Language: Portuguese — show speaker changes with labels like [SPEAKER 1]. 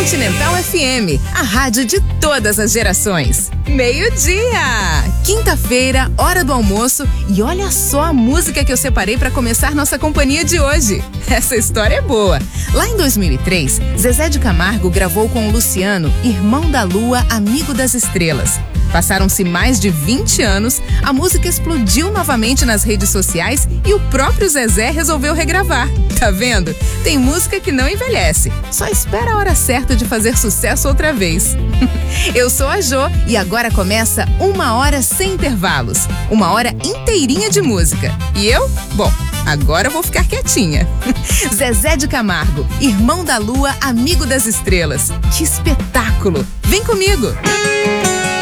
[SPEAKER 1] Continental FM, a rádio de todas as gerações. Meio-dia! Quinta-feira, hora do almoço, e olha só a música que eu separei para começar nossa companhia de hoje. Essa história é boa. Lá em 2003, Zezé de Camargo gravou com o Luciano, Irmão da Lua, Amigo das Estrelas. Passaram-se mais de 20 anos, a música explodiu novamente nas redes sociais e o próprio Zezé resolveu regravar. Tá vendo? Tem música que não envelhece, só espera a hora certa de fazer sucesso outra vez. Eu sou a Jô e agora começa 1 hora sem intervalos, 1 hora inteirinha de música. E eu? Bom, agora eu vou ficar quietinha. Zezé de Camargo, Irmão da Lua, Amigo das Estrelas. Que espetáculo! Vem comigo!